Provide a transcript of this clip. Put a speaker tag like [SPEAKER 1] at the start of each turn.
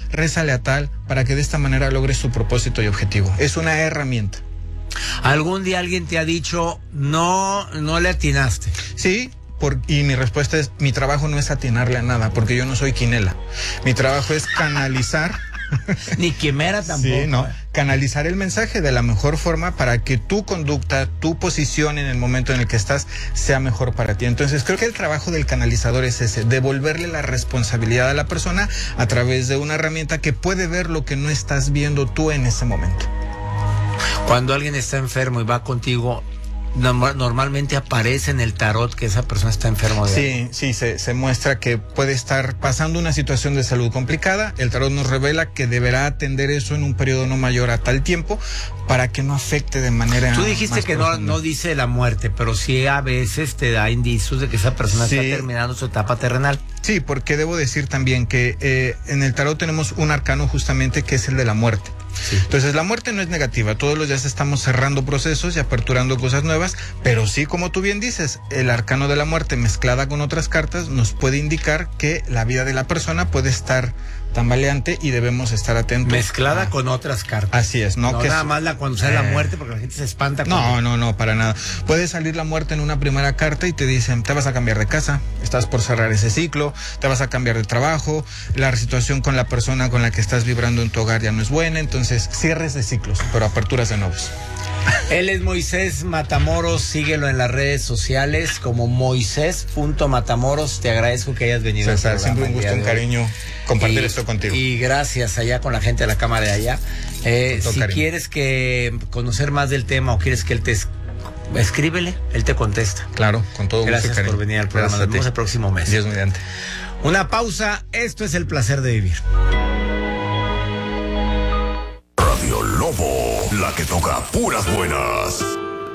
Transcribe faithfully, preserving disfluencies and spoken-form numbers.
[SPEAKER 1] rézale a tal, para que de esta manera logres tu propósito y objetivo. Es una herramienta.
[SPEAKER 2] ¿Algún día alguien te ha dicho, no, no le atinaste?
[SPEAKER 1] Sí. Por, y mi respuesta es, mi trabajo no es atinarle a nada, porque yo no soy quinela. Mi trabajo es canalizar.
[SPEAKER 2] Ni quimera tampoco.
[SPEAKER 1] Sí, no, canalizar el mensaje de la mejor forma para que tu conducta, tu posición en el momento en el que estás sea mejor para ti. Entonces creo que el trabajo del canalizador es ese, devolverle la responsabilidad a la persona a través de una herramienta que puede ver lo que no estás viendo tú en ese momento.
[SPEAKER 2] Cuando alguien está enfermo y va contigo, normalmente aparece en el tarot que esa persona está enferma de
[SPEAKER 1] Sí,
[SPEAKER 2] algo.
[SPEAKER 1] sí, se, se muestra que puede estar pasando una situación de salud complicada. El tarot nos revela que deberá atender eso en un periodo no mayor a tal tiempo para que no afecte de manera.
[SPEAKER 2] Tú dijiste que no, no dice la muerte, pero sí a veces te da indicios de que esa persona sí está terminando su etapa terrenal.
[SPEAKER 1] Sí, porque debo decir también que eh, en el tarot tenemos un arcano justamente que es el de la muerte. Sí. Entonces la muerte no es negativa, todos los días estamos cerrando procesos y aperturando cosas nuevas, pero sí, como tú bien dices, el arcano de la muerte mezclada con otras cartas nos puede indicar que la vida de la persona puede estar tambaleante y debemos estar atentos.
[SPEAKER 2] Mezclada
[SPEAKER 1] a...
[SPEAKER 2] con otras cartas.
[SPEAKER 1] Así es, no,
[SPEAKER 2] no
[SPEAKER 1] que
[SPEAKER 2] nada
[SPEAKER 1] es...
[SPEAKER 2] más la cuando sale eh... la muerte, porque la gente se espanta.
[SPEAKER 1] No,
[SPEAKER 2] cuando...
[SPEAKER 1] no, no, para nada. Puede salir la muerte en una primera carta y te dicen, te vas a cambiar de casa, estás por cerrar ese ciclo, te vas a cambiar de trabajo, la situación con la persona con la que estás vibrando en tu hogar ya no es buena, entonces cierres de ciclos, pero aperturas de nuevos.
[SPEAKER 2] Él es Moisés Matamoros, síguelo en las redes sociales como moisés punto matamoros. Te agradezco que hayas venido.
[SPEAKER 1] César, siempre un gusto, un cariño compartir
[SPEAKER 2] y,
[SPEAKER 1] esto contigo.
[SPEAKER 2] Y gracias allá con la gente de la cámara de allá. Eh, si
[SPEAKER 1] cariño.
[SPEAKER 2] quieres que conocer más del tema o quieres que él te escríbele, él te contesta.
[SPEAKER 1] Claro, con todo gusto.
[SPEAKER 2] Gracias
[SPEAKER 1] cariño.
[SPEAKER 2] por venir al programa. Nos vemos el próximo mes.
[SPEAKER 1] Dios mediante.
[SPEAKER 2] Una pausa, esto es El Placer de Vivir.
[SPEAKER 3] Radio Lobo, la que toca puras buenas.